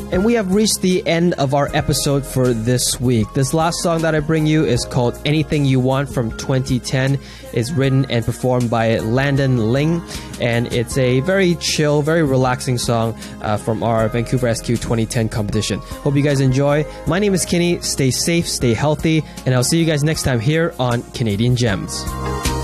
And we have reached the end of our episode for this week. This last song that I bring you is called Anything You Want from 2010. It's written and performed by Landon Ling, and it's a very chill, very relaxing song from our Vancouver SQ 2010 competition. Hope you guys enjoy. My name is Kenny. Stay safe, stay healthy, and I'll see you guys next time here on Canadian Gems.